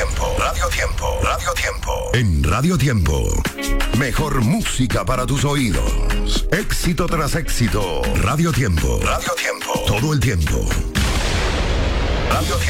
Tiempo, Radio Tiempo, Radio Tiempo. En Radio Tiempo, mejor música para tus oídos. Éxito tras éxito. Radio Tiempo, Radio Tiempo. Todo el tiempo. Radio Tiempo.